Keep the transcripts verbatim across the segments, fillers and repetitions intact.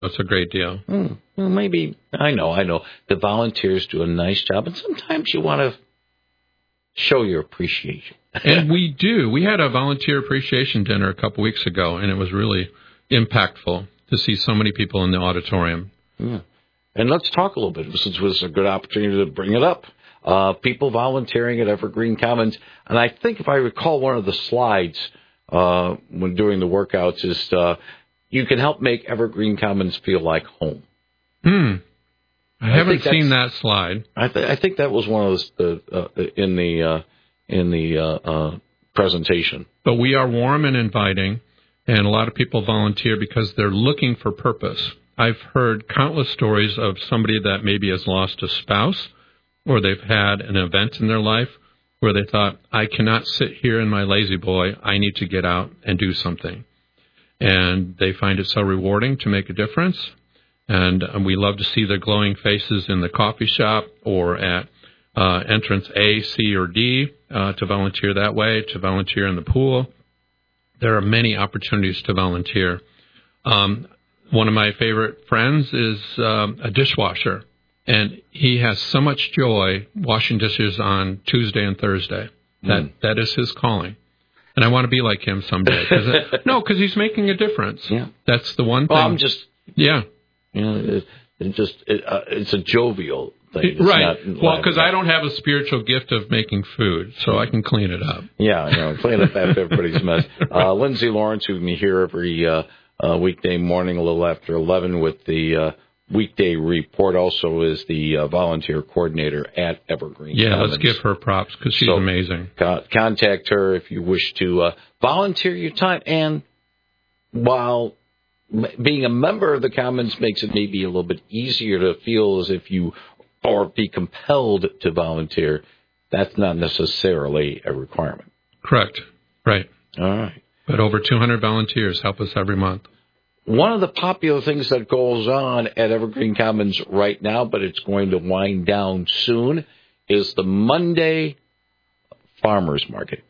That's a great deal. Hmm. Well, maybe, I know, I know. The volunteers do a nice job, and sometimes you want to show your appreciation. And we do. We had a volunteer appreciation dinner a couple weeks ago, and it was really impactful to see so many people in the auditorium. Yeah. And let's talk a little bit, since it was a good opportunity to bring it up. Uh, people volunteering at Evergreen Commons. And I think if I recall one of the slides uh, when doing the workouts is uh, you can help make Evergreen Commons feel like home. Hmm. I, I haven't seen that slide. I, th- I think that was one of those uh, uh, in the uh, in the uh, uh, presentation. But we are warm and inviting, and a lot of people volunteer because they're looking for purpose. I've heard countless stories of somebody that maybe has lost a spouse, or they've had an event in their life where they thought, I cannot sit here in my lazy boy. I need to get out and do something. And they find it so rewarding to make a difference. And we love to see their glowing faces in the coffee shop or at uh, entrance A, C, or D uh, to volunteer that way, to volunteer in the pool. There are many opportunities to volunteer. Um, one of my favorite friends is um, a dishwasher, and he has so much joy washing dishes on Tuesday and Thursday. That mm. that is his calling. And I want to be like him someday. Cause it, no, because he's making a difference. Yeah. That's the one thing. Well, I'm just... Yeah. You know, it, it just it, uh, it's a jovial thing. It's right. Well, because I don't have a spiritual gift of making food, so I can clean it up. Yeah, you know, clean up after everybody's mess. Uh, Lindsay Lawrence, who can hear every uh, uh, weekday morning a little after eleven with the uh, weekday report, also is the uh, volunteer coordinator at Evergreen Yeah, Commons. Let's give her props because she's so, amazing. Co- contact her if you wish to uh, volunteer your time. And while being a member of the Commons makes it maybe a little bit easier to feel as if you or be compelled to volunteer, that's not necessarily a requirement. Correct. Right. All right. But over two hundred volunteers help us every month. One of the popular things that goes on at Evergreen Commons right now, but it's going to wind down soon, is the Monday Farmers Market.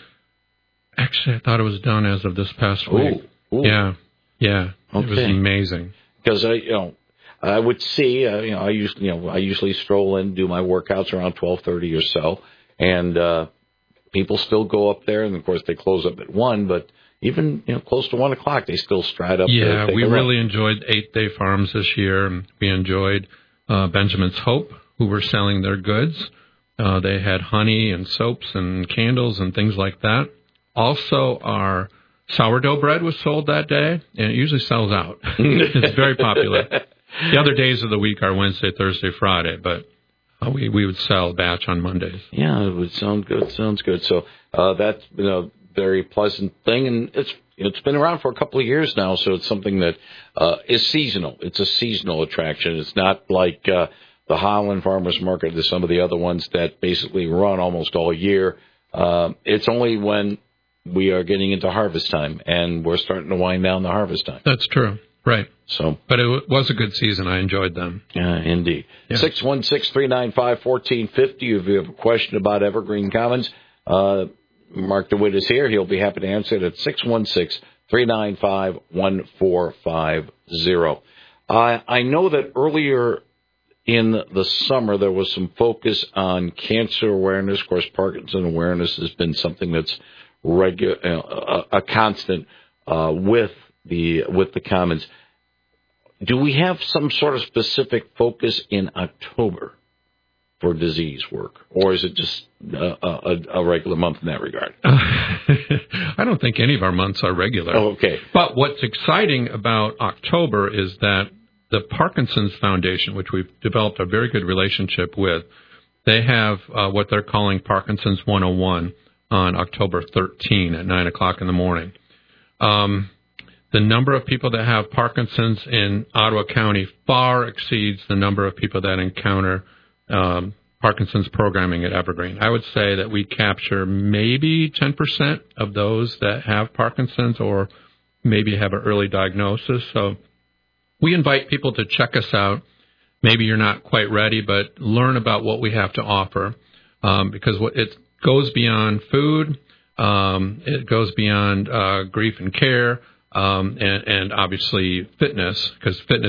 Actually, I thought it was done as of this past week. Ooh, ooh. Yeah. Yeah, okay. It was amazing. Because I, you know, I would see, uh, you know, I usually, you know, I usually stroll in, do my workouts around twelve thirty or so, and uh, people still go up there, and of course they close up at one. But even you know, close to one o'clock, they still stride up. Yeah, there we really enjoyed Eighth Day Farms this year. We enjoyed uh, Benjamin's Hope, who were selling their goods. Uh, they had honey and soaps and candles and things like that. Also, our sourdough bread was sold that day, and it usually sells out. It's very popular. The other days of the week are Wednesday, Thursday, Friday, but uh, we, we would sell a batch on Mondays. Yeah, it would sound good. Sounds good. So uh, that's been a very pleasant thing, and it's it's been around for a couple of years now, so it's something that uh, is seasonal. It's a seasonal attraction. It's not like uh, the Holland Farmers Market or some of the other ones that basically run almost all year. Uh, it's only when we are getting into harvest time, and we're starting to wind down the harvest time. That's true. Right. So, But it w- was a good season. I enjoyed them. Yeah, uh, indeed. Yeah. six one six, three nine five, one four five zero. If you have a question about Evergreen Commons, uh, Mark DeWitt is here. He'll be happy to answer it at six one six, three nine five, one four five zero. Uh, I know that earlier in the summer there was some focus on cancer awareness. Of course, Parkinson awareness has been something that's regular, uh, a, a constant uh, with the with the Commons. Do we have some sort of specific focus in October for disease work, or is it just a, a, a regular month in that regard? Uh, I don't think any of our months are regular. Oh, okay. But what's exciting about October is that the Parkinson's Foundation, which we've developed a very good relationship with, they have uh, what they're calling Parkinson's one oh one on October thirteenth at nine o'clock in the morning. Um, the number of people that have Parkinson's in Ottawa County far exceeds the number of people that encounter um, Parkinson's programming at Evergreen. I would say that we capture maybe ten percent of those that have Parkinson's or maybe have an early diagnosis. So we invite people to check us out. Maybe you're not quite ready, but learn about what we have to offer um, because it goes beyond food. Um, it goes beyond uh, grief and care. um, and, and obviously fitness, because fitness